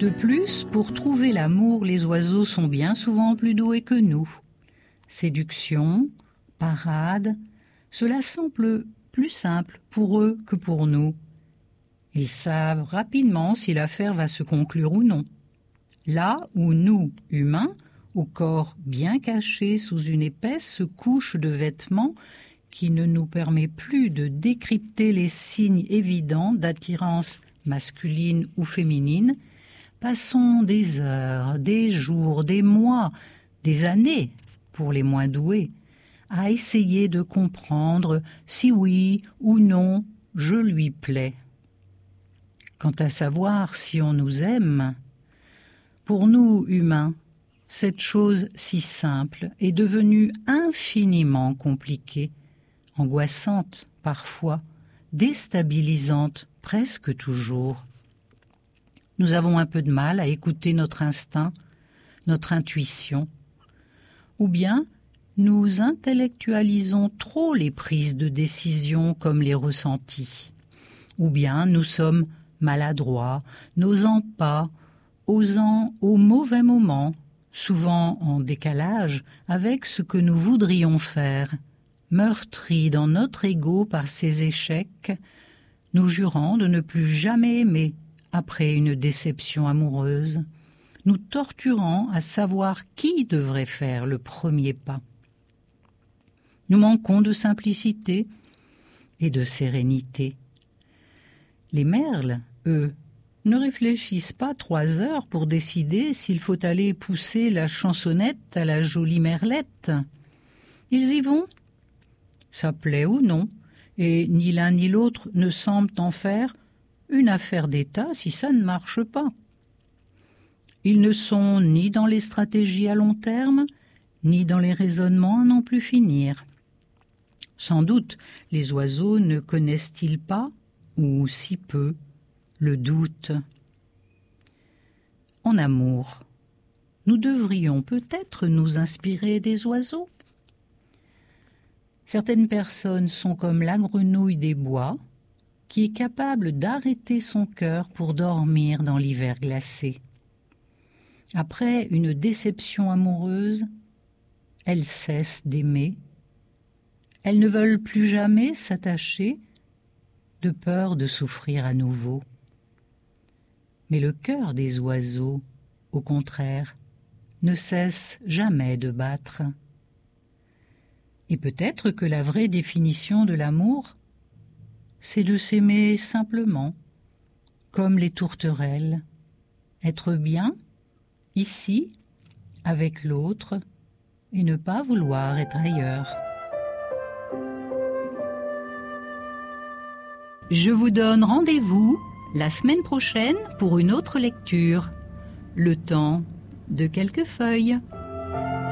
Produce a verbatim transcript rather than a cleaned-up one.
De plus, pour trouver l'amour, les oiseaux sont bien souvent plus doués que nous. Séduction, parade, cela semble plus simple pour eux que pour nous. Ils savent rapidement si l'affaire va se conclure ou non. Là où nous, humains, au corps bien caché sous une épaisse couche de vêtements qui ne nous permet plus de décrypter les signes évidents d'attirance masculine ou féminine, passons des heures, des jours, des mois, des années, pour les moins doués, à essayer de comprendre si oui ou non je lui plais. Quant à savoir si on nous aime, pour nous humains, cette chose si simple est devenue infiniment compliquée, angoissante parfois, déstabilisante presque toujours. Nous avons un peu de mal à écouter notre instinct, notre intuition, ou bien nous intellectualisons trop les prises de décision comme les ressentis, ou bien nous sommes maladroits, n'osant pas, osant au mauvais moment, souvent en décalage avec ce que nous voudrions faire, meurtris dans notre ego par ces échecs, nous jurant de ne plus jamais aimer après une déception amoureuse, nous torturant à savoir qui devrait faire le premier pas. Nous manquons de simplicité et de sérénité. Les merles, eux, ne réfléchissent pas trois heures pour décider s'il faut aller pousser la chansonnette à la jolie merlette. Ils y vont. Ça plaît ou non, et ni l'un ni l'autre ne semblent en faire une affaire d'État si ça ne marche pas. Ils ne sont ni dans les stratégies à long terme, ni dans les raisonnements à n'en plus finir. Sans doute, les oiseaux ne connaissent-ils pas, ou si peu, le doute. En amour, nous devrions peut-être nous inspirer des oiseaux. Certaines personnes sont comme la grenouille des bois, qui est capable d'arrêter son cœur pour dormir dans l'hiver glacé. Après une déception amoureuse, elles cessent d'aimer. Elles ne veulent plus jamais s'attacher, de peur de souffrir à nouveau. Mais le cœur des oiseaux, au contraire, ne cesse jamais de battre. Et peut-être que la vraie définition de l'amour, c'est de s'aimer simplement, comme les tourterelles, être bien, ici, avec l'autre, et ne pas vouloir être ailleurs. Je vous donne rendez-vous la semaine prochaine pour une autre lecture, le temps de quelques feuilles.